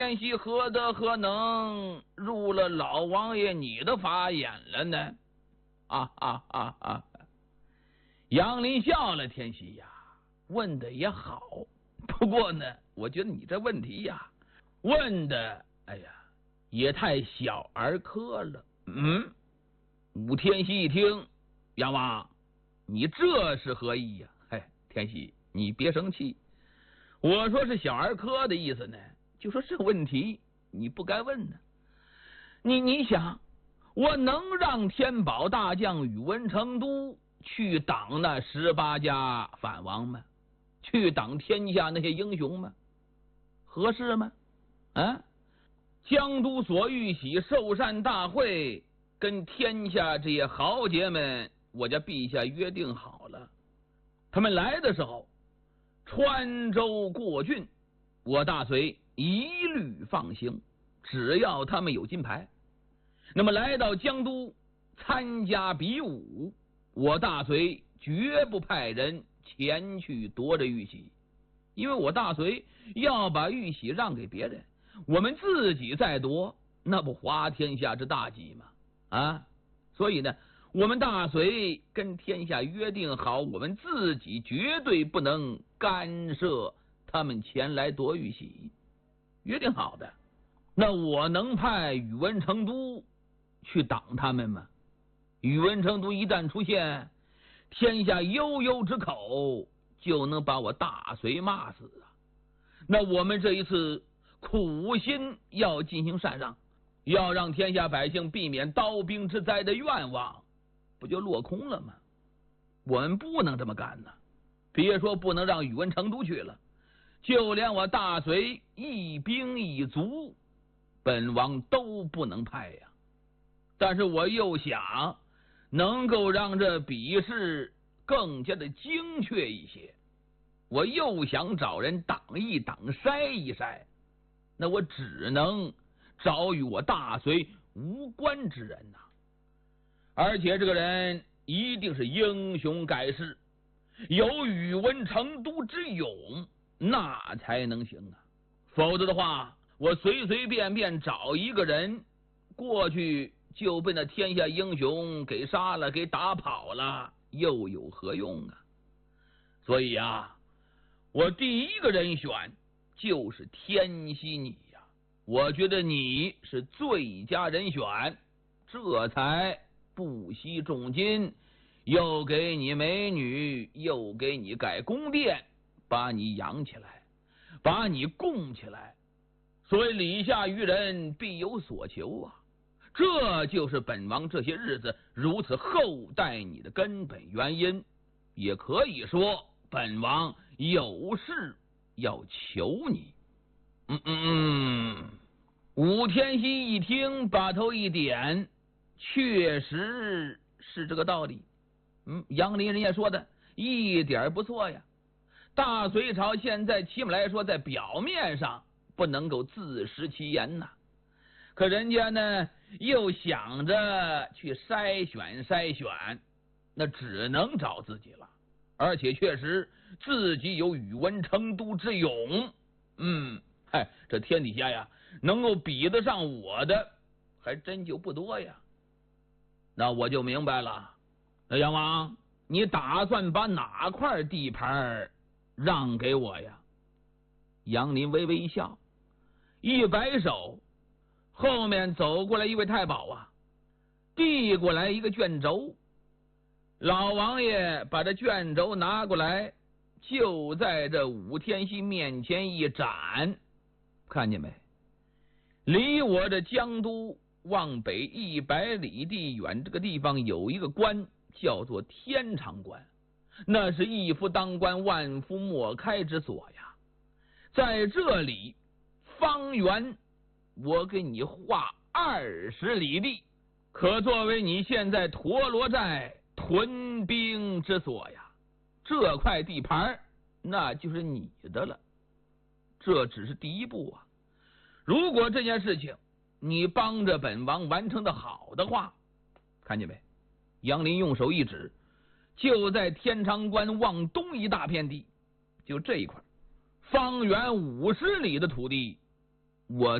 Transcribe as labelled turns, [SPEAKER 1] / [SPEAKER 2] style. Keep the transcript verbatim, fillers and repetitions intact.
[SPEAKER 1] 天锡何德何能入了老王爷你的法眼了呢？啊啊啊啊！杨林笑了，天锡呀，问的也好，不过呢，我觉得你这问题呀，问的哎呀，也太小儿科了。嗯，武天锡一听，杨王，你这是何意呀？哎，天锡，你别生气，我说是小儿科的意思呢，就说这问题你不该问呢。你你想，我能让天宝大将宇文成都去挡那十八家反王吗？去挡天下那些英雄吗？合适吗？啊，江都所玉玺寿善大会跟天下这些豪杰们，我家陛下约定好了，他们来的时候穿州过郡，我大隋一律放行，只要他们有金牌。那么来到江都参加比武，我大隋绝不派人前去夺这玉玺，因为我大隋要把玉玺让给别人，我们自己再夺，那不滑天下之大稽吗？啊，所以呢，我们大隋跟天下约定好，我们自己绝对不能干涉他们前来夺玉玺，约定好的。那我能派宇文成都去挡他们吗？宇文成都一旦出现，天下悠悠之口就能把我大隋骂死啊！那我们这一次苦心要进行禅让，要让天下百姓避免刀兵之灾的愿望，不就落空了吗？我们不能这么干呢！别说不能让宇文成都去了，就连我大隋一兵一卒，本王都不能派呀。但是我又想能够让这比试更加的精确一些，我又想找人挡一挡筛一筛，那我只能找与我大隋无关之人呐、啊。而且这个人一定是英雄盖世，有宇文成都之勇，那才能行啊。否则的话，我随随便便找一个人过去就被那天下英雄给杀了，给打跑了，又有何用啊？所以啊，我第一个人选就是天锡你呀、啊，我觉得你是最佳人选，这才不惜重金，又给你美女，又给你盖宫殿，把你养起来，把你供起来。所谓礼下于人，必有所求啊。这就是本王这些日子如此厚待你的根本原因，也可以说本王有事要求你。嗯嗯嗯，武天锡一听，把头一点，确实是这个道理。嗯，杨林人家说的一点不错呀。大隋朝现在起码来说，在表面上不能够自食其言呐、啊，可人家呢又想着去筛选筛选，那只能找自己了。而且确实自己有宇文成都之勇，嗯，嗨，这天底下呀，能够比得上我的还真就不多呀。那我就明白了，那杨王，你打算把哪块地盘让给我呀？杨林微微一笑，一摆手，后面走过来一位太保啊，递过来一个卷轴。老王爷把这卷轴拿过来，就在这武天锡面前一展，看见没？离我这江都往北一百里地远，这个地方有一个关，叫做天长关，那是一夫当关，万夫莫开之所呀。在这里方圆我给你画二十里地，可作为你现在陀罗寨屯兵之所呀。这块地盘那就是你的了。这只是第一步啊，如果这件事情你帮着本王完成的好的话，看见没？杨林用手一指，就在天长关往东一大片地，就这一块方圆五十里的土地， 我